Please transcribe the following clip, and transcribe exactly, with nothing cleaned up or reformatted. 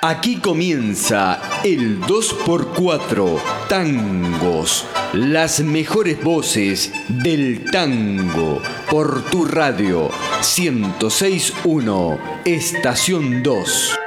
Aquí comienza el dos por cuatro Tangos, las mejores voces del tango, por tu radio ciento seis punto uno, Estación dos.